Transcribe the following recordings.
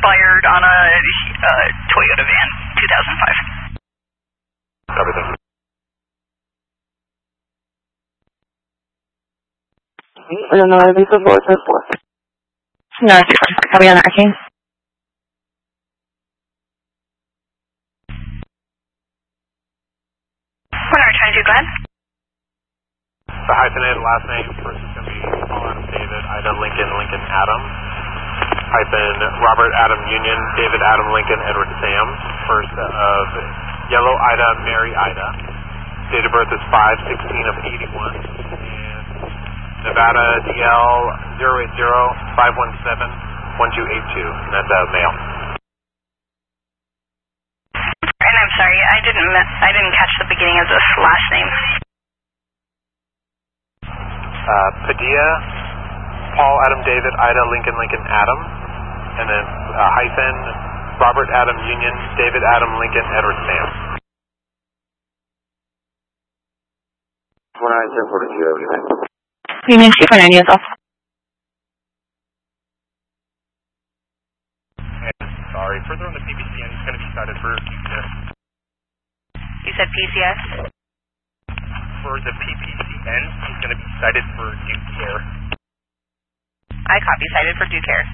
expired on a Toyota van, 2005. Everything. Illinois, visa 474. No, 644. Copy on that, King. Go ahead. The hyphenated last name, first is going to be Paul Adam David, Ida Lincoln, Lincoln Adam. Hyphen Robert Adam Union, David Adam Lincoln, Edward Sam. First of Yellow Ida, Mary Ida. Date of birth is 5/16 of 81. And Nevada DL 080-517-1282. And that's male. And I'm sorry, I didn't catch the beginning of this last name. Padilla, Paul Adam David, Ida Lincoln, Lincoln Adam. And then hyphen Robert Adam Union, David Adam Lincoln, Edward Sam. 49742, everything. Union Chief 490 is off. Sorry, further on the PPCN, he's going to be cited for DUCARE. You said PCS? For the PPCN, he's going to be cited for DUCARE. I copy, cited for DUCARE.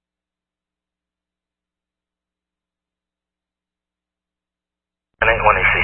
And 8186.